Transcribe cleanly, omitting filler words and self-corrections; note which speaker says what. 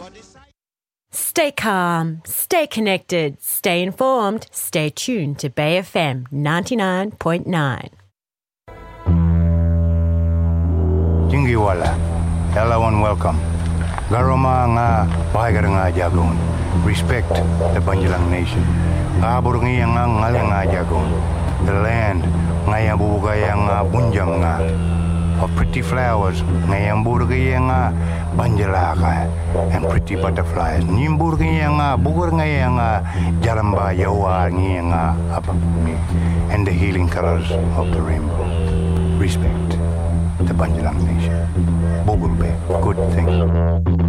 Speaker 1: Stay calm, stay connected, stay informed, stay tuned to Bay FM 99.9.
Speaker 2: Jingiwala, hello and welcome. Garoma nga pahagar nga jagon. Respect the Banjalang Nation. Kabur nga nga ngalang nga jagon. The land nga yang bubugay nga bunjam nga. Of pretty flowers nga yang burgay nga banjalaka and pretty butterflies. Nimburgay nga bugur nga jaramba yawa nga apapuni and the healing colors of the rainbow. Respect the Banjalang Nation. Bogulbe, good thing.